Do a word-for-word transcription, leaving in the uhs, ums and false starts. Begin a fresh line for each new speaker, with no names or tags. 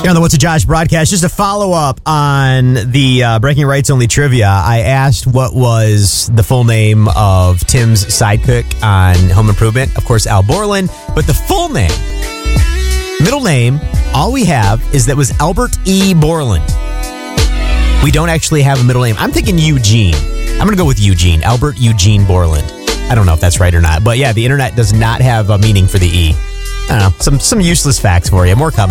You know, the What's a Josh broadcast, just a follow-up on the uh, Breaking Rights Only trivia. I asked what was the full name of Tim's sidekick on Home Improvement. Of course, Al Borland. But the full name, middle name, all we have is that was Albert E. Borland. We don't actually have a middle name. I'm thinking Eugene. I'm going to go with Eugene. Albert Eugene Borland. I don't know if that's right or not. But yeah, the internet does not have a meaning for the E. I don't know. Some, some useless facts for you. More coming.